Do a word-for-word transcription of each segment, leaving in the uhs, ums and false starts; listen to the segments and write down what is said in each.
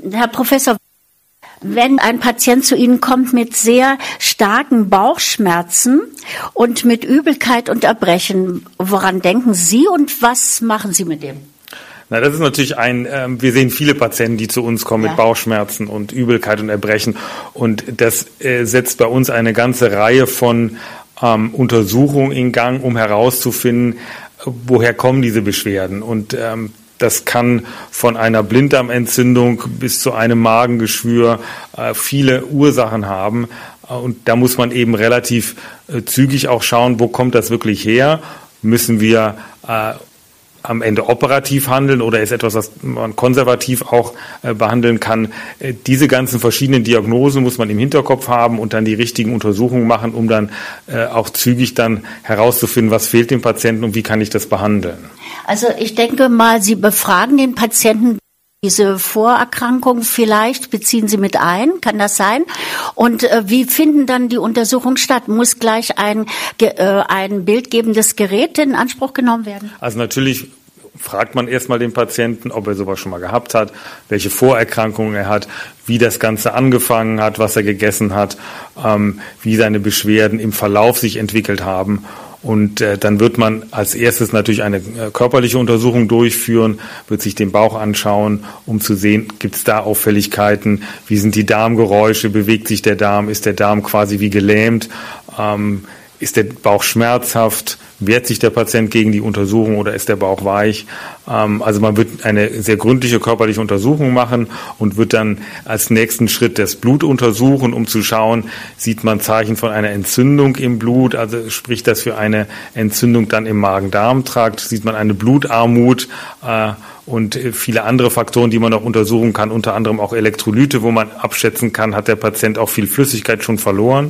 Herr Professor, wenn ein Patient zu Ihnen kommt mit sehr starken Bauchschmerzen und mit Übelkeit und Erbrechen, woran denken Sie und was machen Sie mit dem? Na, das ist natürlich ein, äh, wir sehen viele Patienten, die zu uns kommen ja. mit Bauchschmerzen und Übelkeit und Erbrechen. Und das äh, setzt bei uns eine ganze Reihe von ähm, Untersuchungen in Gang, um herauszufinden, woher kommen diese Beschwerden. Und ähm, das kann von einer Blinddarmentzündung bis zu einem Magengeschwür äh, viele Ursachen haben. Und da muss man eben relativ äh, zügig auch schauen, wo kommt das wirklich her? Müssen wir äh, am Ende operativ handeln oder ist etwas, was man konservativ auch äh, behandeln kann. Äh, diese ganzen verschiedenen Diagnosen muss man im Hinterkopf haben und dann die richtigen Untersuchungen machen, um dann äh, auch zügig dann herauszufinden, was fehlt dem Patienten und wie kann ich das behandeln. Also ich denke mal, Sie befragen den Patienten diese Vorerkrankung, vielleicht beziehen Sie mit ein, kann das sein? Und äh, wie finden dann die Untersuchungen statt? Muss gleich ein, äh, ein bildgebendes Gerät in Anspruch genommen werden? Also natürlich fragt man erstmal den Patienten, ob er sowas schon mal gehabt hat, welche Vorerkrankungen er hat, wie das Ganze angefangen hat, was er gegessen hat, ähm, wie seine Beschwerden im Verlauf sich entwickelt haben. Und äh, dann wird man als erstes natürlich eine äh, körperliche Untersuchung durchführen, wird sich den Bauch anschauen, um zu sehen, gibt es da Auffälligkeiten, wie sind die Darmgeräusche, bewegt sich der Darm, ist der Darm quasi wie gelähmt, ähm, ist der Bauch schmerzhaft, wehrt sich der Patient gegen die Untersuchung oder ist der Bauch weich? Ähm, also man wird eine sehr gründliche körperliche Untersuchung machen und wird dann als nächsten Schritt das Blut untersuchen, um zu schauen, sieht man Zeichen von einer Entzündung im Blut, also spricht das für eine Entzündung dann im Magen-Darm-Trakt, sieht man eine Blutarmut äh, und viele andere Faktoren, die man auch untersuchen kann, unter anderem auch Elektrolyte, wo man abschätzen kann, hat der Patient auch viel Flüssigkeit schon verloren.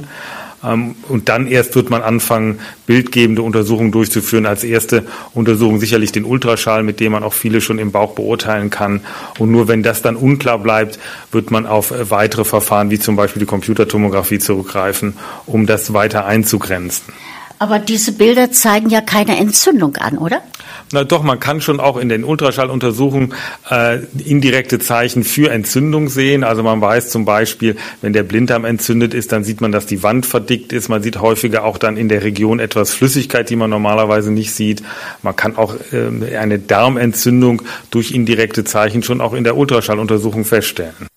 Und dann erst wird man anfangen, bildgebende Untersuchungen durchzuführen. Als erste Untersuchung sicherlich den Ultraschall, mit dem man auch viele schon im Bauch beurteilen kann. Und nur wenn das dann unklar bleibt, wird man auf weitere Verfahren wie zum Beispiel die Computertomographie zurückgreifen, um das weiter einzugrenzen. Aber diese Bilder zeigen ja keine Entzündung an, oder? Na doch, man kann schon auch in den Ultraschalluntersuchungen äh, indirekte Zeichen für Entzündung sehen. Also man weiß zum Beispiel, wenn der Blinddarm entzündet ist, dann sieht man, dass die Wand verdickt ist. Man sieht häufiger auch dann in der Region etwas Flüssigkeit, die man normalerweise nicht sieht. Man kann auch äh, eine Darmentzündung durch indirekte Zeichen schon auch in der Ultraschalluntersuchung feststellen.